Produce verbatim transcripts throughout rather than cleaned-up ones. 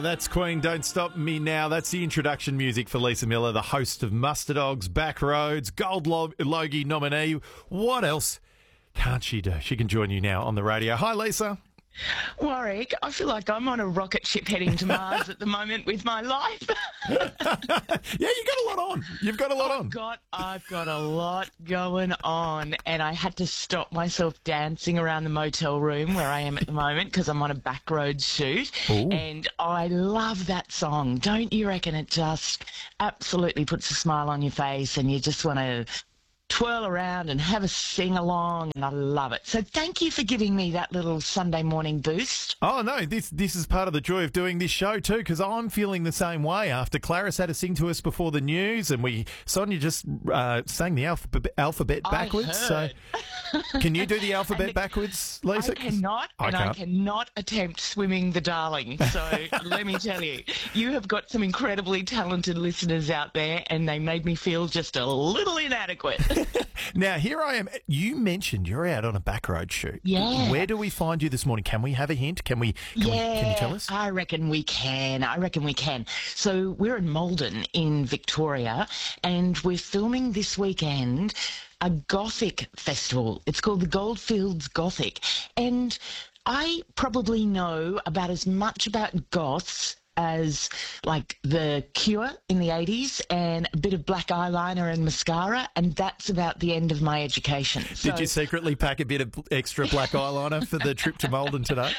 That's Queen, Don't Stop Me Now. That's the introduction music for Lisa Miller, the host of Muster Dogs, Backroads, Gold Lo- Logie nominee. What else can't she do? She can join you now on the radio. Hi, Lisa. Warwick, I feel like I'm on a rocket ship heading to Mars at the moment with my life. Yeah, you've got a lot on. You've got a lot I've on. Got, I've got a lot going on, and I had to stop myself dancing around the motel room where I am at the moment because I'm on a backroad shoot. Ooh. And I love that song. Don't you reckon it just absolutely puts a smile on your face and you just want to twirl around and have a sing-along, and I love it. So thank you for giving me that little Sunday morning boost. Oh, no, this this is part of the joy of doing this show too, because I'm feeling the same way after Clarice had to sing to us before the news, and we Sonia just uh, sang the alphabet, alphabet backwards. I So can you do the alphabet backwards, Lisa? I cannot, I and can't. I cannot attempt swimming the Darling. So let me tell you, you have got some incredibly talented listeners out there, and they made me feel just a little inadequate. Now, here I am. You mentioned you're out on a backroad shoot. Yeah. Where do we find you this morning? Can we have a hint? Can we? Can, yeah, we, can you tell us? I reckon we can. I reckon we can. So we're in Malden in Victoria, and we're filming this weekend a Gothic festival. It's called the Goldfields Gothic. And I probably know about as much about goths as like The Cure in the eighties and a bit of black eyeliner and mascara, and that's about the end of my education. Did So you secretly pack a bit of extra black eyeliner for the trip to Malden today?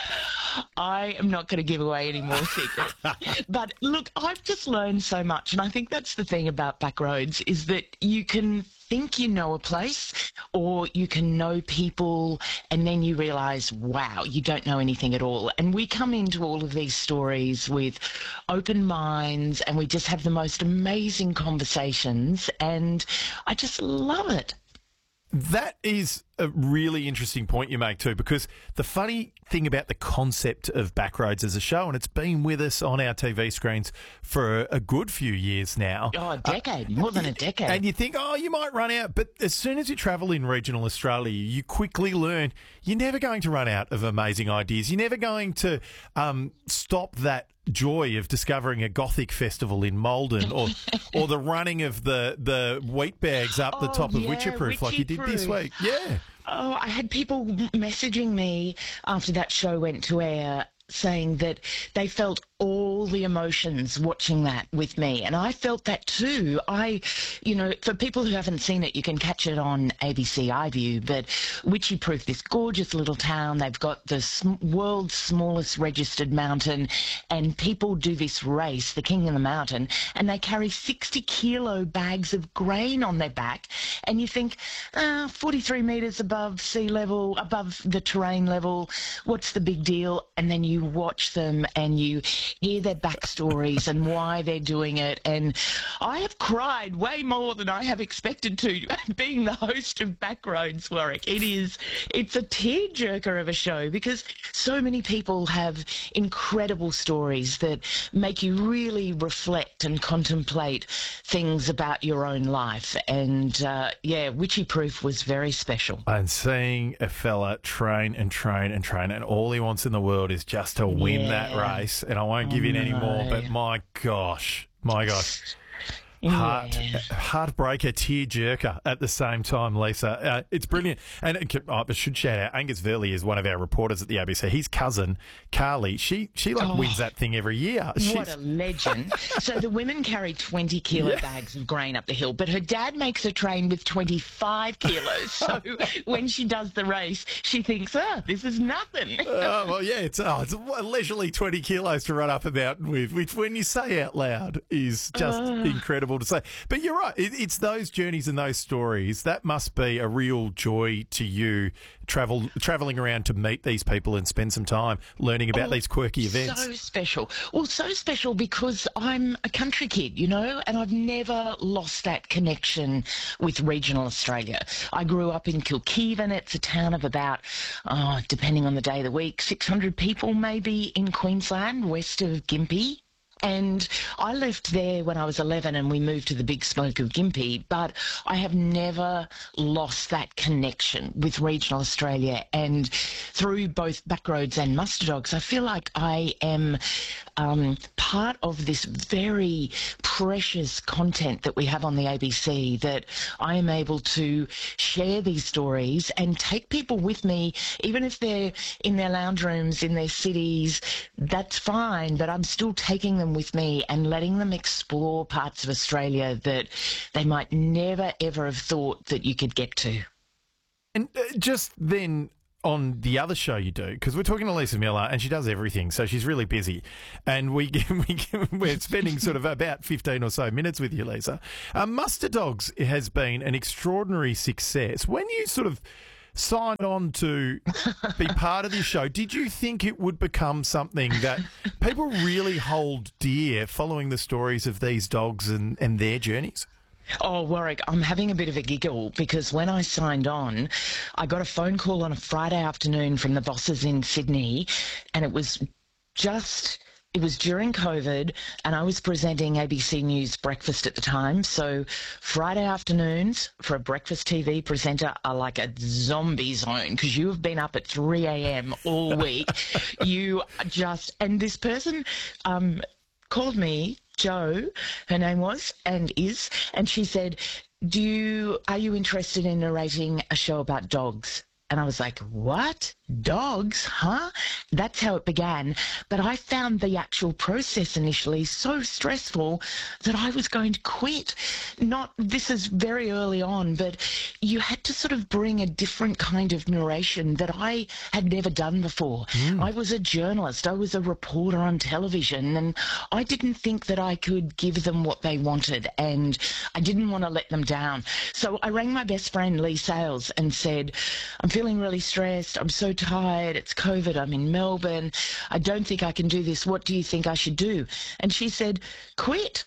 I am not going to give away any more secrets. But look, I've just learned so much, and I think that's the thing about Backroads is that you can think you know a place, or you can know people, and then you realise, wow, you don't know anything at all. And we come into all of these stories with open minds, and we just have the most amazing conversations, and I just love it. That is a really interesting point you make too, because the funny thing about the concept of Backroads as a show, and it's been with us on our T V screens for a good few years now. Oh, a decade, uh, more than a decade. And you think, oh, you might run out, but as soon as you travel in regional Australia, you quickly learn you're never going to run out of amazing ideas. You're never going to um, stop that joy of discovering a Gothic festival in Malden, or or the running of the, the wheat bags up the Oh, top of yeah, Witcherproof like you did this Witcherproof. week. Yeah. Oh, I had people messaging me after that show went to air saying that they felt all the emotions watching that with me. And I felt that too. I, you know, for people who haven't seen it, you can catch it on A B C iView, but Witcherproof, this gorgeous little town, they've got the sm- world's smallest registered mountain, and people do this race, the King of the Mountain, and they carry sixty kilo bags of grain on their back. And you think, uh, forty-three metres above sea level, above the terrain level, what's the big deal? And then you watch them and you hear their backstories and why they're doing it. And I have cried way more than I have expected to, being the host of Backroads, Warwick. It is, it's a tearjerker of a show because so many people have incredible stories that make you really reflect and contemplate things about your own life. And uh, yeah, Witcherproof was very special. And seeing a fella train and train and train, and all he wants in the world is just to win Yeah. that race. And I won't give you any more, but my gosh, my gosh. Heart, Yeah. heartbreaker, tearjerker at the same time, Lisa. Uh, it's brilliant. And it can- oh, I should shout out, Angus Verley is one of our reporters at the A B C. His cousin, Carly, she she like Oh. wins that thing every year. What She's- a legend. So the women carry twenty kilo Yeah. bags of grain up the hill, but her dad makes her train with twenty-five kilos. So when she does the race, she thinks, ah, this is nothing. Oh, well, yeah, it's, oh, it's a leisurely twenty kilos to run up a mountain with, which when you say out loud is just Uh. incredible to say. But you're right. It, it's those journeys and those stories. That must be a real joy to you, travel traveling around to meet these people and spend some time learning about Oh, these quirky events. So special. Well, so special because I'm a country kid, you know, and I've never lost that connection with regional Australia. I grew up in Kilkeevan. It's a town of about, oh, depending on the day of the week, six hundred people maybe in Queensland, west of Gympie. And I left there when I was eleven and we moved to the big smoke of Gympie, but I have never lost that connection with regional Australia. And through both Backroads and Muster Dogs, I feel like I am um, part of this very precious content that we have on the A B C, that I am able to share these stories and take people with me, even if they're in their lounge rooms, in their cities, that's fine, but I'm still taking them with me and letting them explore parts of Australia that they might never, ever have thought that you could get to. And uh, just then on the other show you do, because we're talking to Lisa Miller and she does everything, so she's really busy. And we, we we're spending sort of about fifteen or so minutes with you, Lisa. Uh, Muster Dogs has been an extraordinary success. When you sort of signed on to be part of this show, did you think it would become something that people really hold dear, following the stories of these dogs and, and their journeys? Oh, Warwick, I'm having a bit of a giggle because when I signed on, I got a phone call on a Friday afternoon from the bosses in Sydney, and it was just... It was during COVID, and I was presenting A B C News Breakfast at the time. So Friday afternoons for a breakfast T V presenter are like a zombie zone because you have been up at three a.m. all week. You just, and this person um, called me, Jo, her name was and is, and she said, "Do you, are you interested in narrating a show about dogs?" And I was like, what? Dogs, huh? That's how it began. But I found the actual process initially so stressful that I was going to quit. Not, this is very early on, but you had to sort of bring a different kind of narration that I had never done before. Mm. I was a journalist. I was a reporter on television, and I didn't think that I could give them what they wanted, and I didn't want to let them down. So I rang my best friend, Lee Sales, and said, I'm feeling really stressed. I'm so tired. It's COVID. I'm in Melbourne. I don't think I can do this. What do you think I should do? And she said, quit.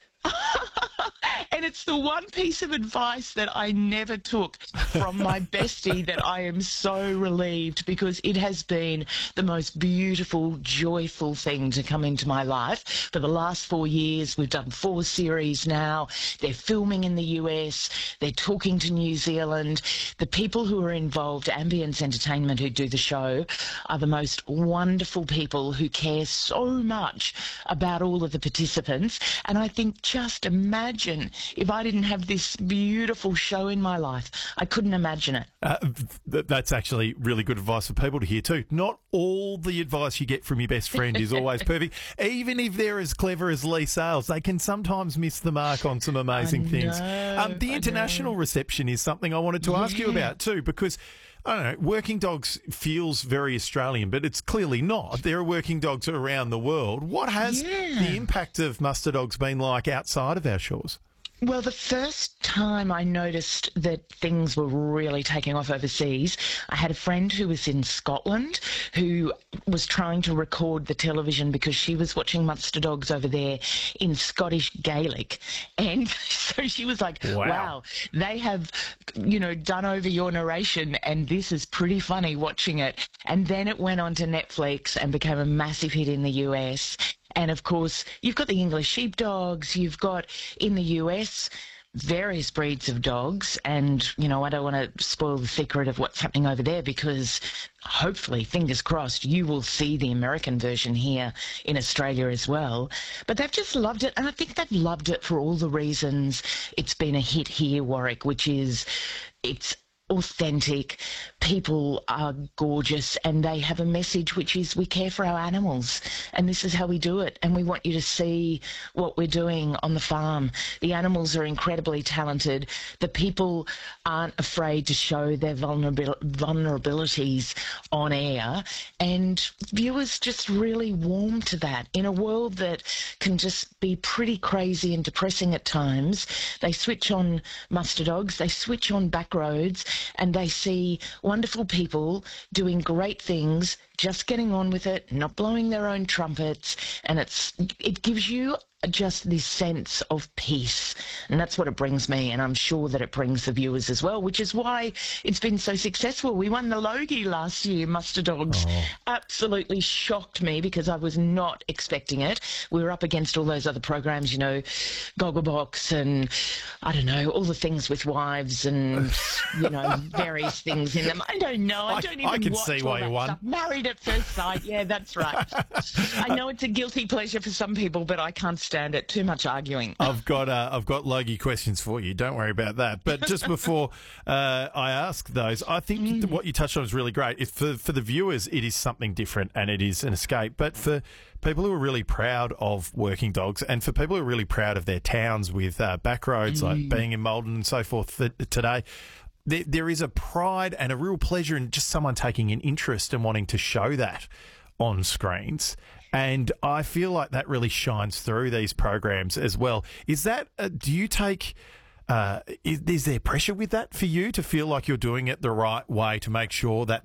And it's the one piece of advice that I never took from my bestie that I am so relieved, because it has been the most beautiful, joyful thing to come into my life. For the last four years, we've done four series now. They're filming in the U S. They're talking to New Zealand. The people who are involved, Ambience Entertainment, who do the show, are the most wonderful people who care so much about all of the participants. And I think, just imagine if I didn't have this beautiful show in my life. I couldn't imagine it. Uh, th- that's actually really good advice for people to hear too. Not all the advice you get from your best friend is always perfect. Even if they're as clever as Lee Sales, they can sometimes miss the mark on some amazing I things. know, Um, the I international know. reception is something I wanted to Yeah. ask you about too, because I don't know, Working Dogs feels very Australian, but it's clearly not. There are working dogs around the world. What has Yeah. the impact of Muster Dogs been like outside of our shores? Well, the first time I noticed that things were really taking off overseas, I had a friend who was in Scotland who was trying to record the television because she was watching Muster Dogs over there in Scottish Gaelic. And so she was like, Wow. wow, they have, you know, done over your narration, and this is pretty funny watching it. And then it went on to Netflix and became a massive hit in the U S. And, of course, you've got the English sheepdogs, you've got, in the U S, various breeds of dogs. And, you know, I don't want to spoil the secret of what's happening over there, because hopefully, fingers crossed, you will see the American version here in Australia as well. But they've just loved it. And I think they've loved it for all the reasons it's been a hit here, Warwick, which is it's authentic, people are gorgeous, and they have a message which is we care for our animals, and this is how we do it, and we want you to see what we're doing on the farm. The animals are incredibly talented. The people aren't afraid to show their vulnerabil- vulnerabilities on air, and viewers just really warm to that. In a world that can just be pretty crazy and depressing at times, they switch on Muster Dogs, they switch on Backroads, and they see wonderful people doing great things, just getting on with it, not blowing their own trumpets, and it's it gives you just this sense of peace. And that's what it brings me, and I'm sure that it brings the viewers as well, which is why it's been so successful. We won the Logie last year, Muster Dogs. Oh. Absolutely shocked me because I was not expecting it. We were up against all those other programs, you know, Gogglebox and, I don't know, all the things with wives and, you know, various things in them. I don't know. I don't even I can watch see all why that you won. stuff. Married at First Sight. Yeah, that's right. I know it's a guilty pleasure for some people, but I can't stand it. Too much arguing. I've got uh, I've got Logie questions for you. Don't worry about that. But just before uh, I ask those, I think mm. what you touched on is really great. If for for the viewers, it is something different and it is an escape. But for people who are really proud of working dogs, and for people who are really proud of their towns with uh, back roads, mm. like being in Maldon and so forth for today, there, there is a pride and a real pleasure in just someone taking an interest and wanting to show that on screens. And I feel like that really shines through these programs as well. Is that, uh, do you take, uh, is, is there pressure with that for you to feel like you're doing it the right way to make sure that